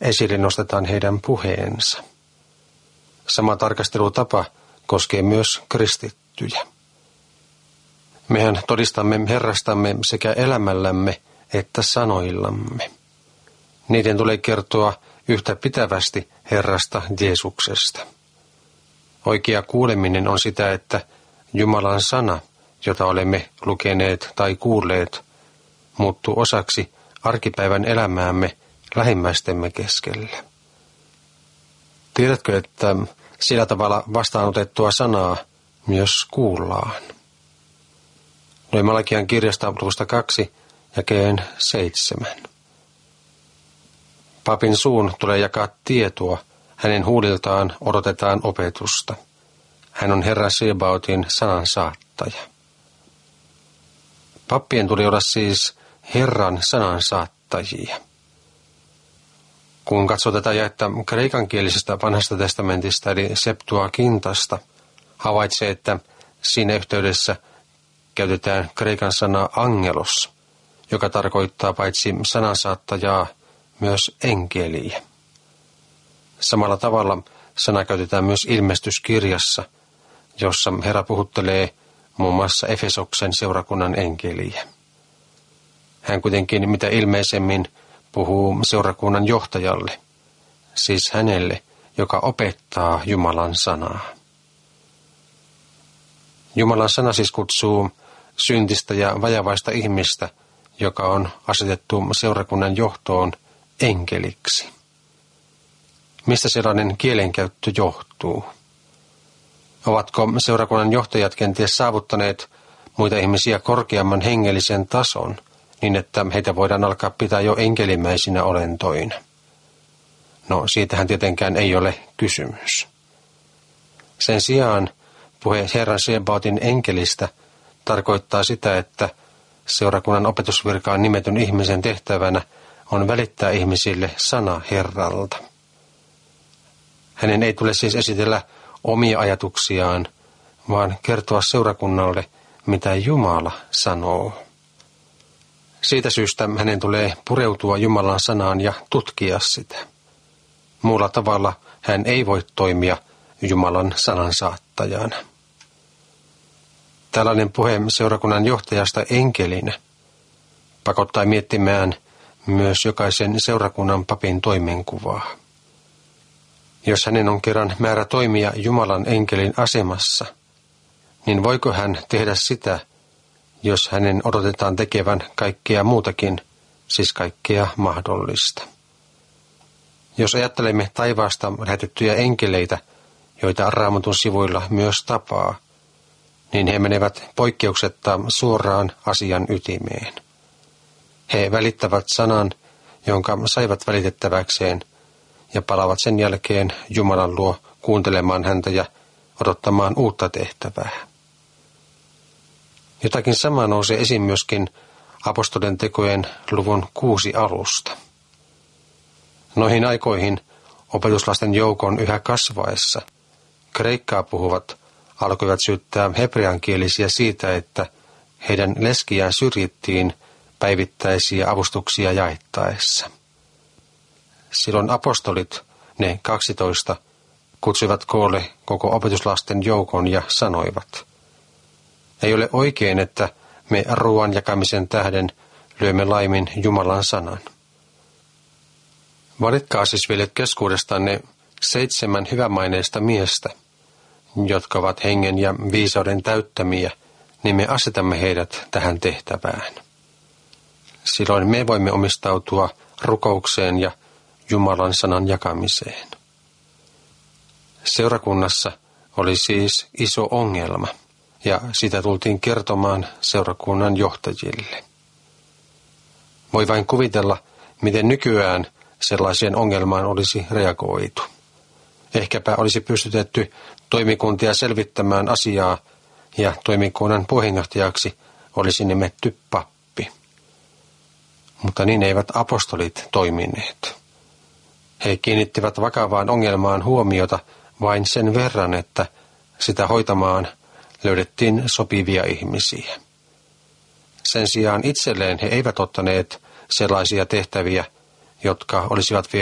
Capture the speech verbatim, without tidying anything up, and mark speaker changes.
Speaker 1: esille nostetaan heidän puheensa. Sama tarkastelutapa koskee myös kristittyjä. Mehän todistamme Herrastamme sekä elämällämme että sanoillamme. Niiden tulee kertoa yhtä pitävästi Herrasta Jeesuksesta. Oikea kuuleminen on sitä, että Jumalan sana, jota olemme lukeneet tai kuulleet, muuttuu osaksi arkipäivän elämäämme lähimmäistemme keskellä. Tiedätkö, että sillä tavalla vastaanotettua sanaa myös kuullaan? Lue Malakian kirjasta luvusta kaksi jakeen seitsemän. Papin suun tulee jakaa tietoa, hänen huuliltaan odotetaan opetusta. Hän on Herra Sebaotin sanan saattaja. Pappien tuli olla siis Herran sanan saattajia. Kun katsoo tätä jaetta kreikankielisestä vanhasta testamentista eli Septuagintasta, havaitsee, että siinä yhteydessä käytetään kreikan sanaa angelos, joka tarkoittaa paitsi sanansaattajaa myös enkeliä. Samalla tavalla sana käytetään myös ilmestyskirjassa, jossa Herra puhuttelee muun muassa Efesoksen seurakunnan enkeliä. Hän kuitenkin mitä ilmeisemmin puhuu seurakunnan johtajalle, siis hänelle, joka opettaa Jumalan sanaa. Jumalan sana siis kutsuu syntistä ja vajavaista ihmistä, joka on asetettu seurakunnan johtoon, enkeliksi. Mistä sellainen kielenkäyttö johtuu? Ovatko seurakunnan johtajat kenties saavuttaneet muita ihmisiä korkeamman hengellisen tason, niin että heitä voidaan alkaa pitää jo enkelimäisinä olentoina? No, siitähän tietenkään ei ole kysymys. Sen sijaan puhe Herran Sebaotin enkelistä tarkoittaa sitä, että seurakunnan opetusvirkaan nimetyn ihmisen tehtävänä on välittää ihmisille sana Herralta. Hänen ei tule siis esitellä omia ajatuksiaan, vaan kertoa seurakunnalle, mitä Jumala sanoo. Siitä syystä hänen tulee pureutua Jumalan sanaan ja tutkia sitä. Muulla tavalla hän ei voi toimia Jumalan sanan saattajana. Tällainen puhe seurakunnan johtajasta enkelinä pakottaa miettimään myös jokaisen seurakunnan papin toimenkuvaa. Jos hänen on kerran määrä toimia Jumalan enkelin asemassa, niin voiko hän tehdä sitä, jos hänen odotetaan tekevän kaikkea muutakin, siis kaikkea mahdollista? Jos ajattelemme taivaasta lähetettyjä enkeleitä, joita Raamatun sivuilla myös tapaa, niin he menevät poikkeuksetta suoraan asian ytimeen. He välittävät sanan, jonka saivat välitettäväkseen, ja palaavat sen jälkeen Jumalan luo kuuntelemaan häntä ja odottamaan uutta tehtävää. Jotakin samaa nousee esiin myöskin apostolien tekojen luvun kuusi alusta. Noihin aikoihin opetuslasten joukon yhä kasvaessa kreikkaa puhuvat alkoivat syyttää hebreankielisiä siitä, että heidän leskiään syrjittiin päivittäisiä avustuksia jaettaessa. Silloin apostolit, ne kaksitoista, kutsuivat koolle koko opetuslasten joukon ja sanoivat: ei ole oikein, että me ruoan jakamisen tähden lyömme laimin Jumalan sanan. Valitkaa siis veljet keskuudestanne seitsemän hyvämaineista miestä, jotka ovat hengen ja viisauden täyttämiä, niin me asetamme heidät tähän tehtävään. Silloin me voimme omistautua rukoukseen ja Jumalan sanan jakamiseen. Seurakunnassa oli siis iso ongelma, ja sitä tultiin kertomaan seurakunnan johtajille. Voi vain kuvitella, miten nykyään sellaiseen ongelmaan olisi reagoitu. Ehkäpä olisi pystytetty toimikuntia selvittämään asiaa, ja toimikunnan puheenjohtajaksi olisi nimetty pappi. Mutta niin eivät apostolit toimineet. He kiinnittivät vakavaan ongelmaan huomiota vain sen verran, että sitä hoitamaan löydettiin sopivia ihmisiä. Sen sijaan itselleen he eivät ottaneet sellaisia tehtäviä, jotka olisivat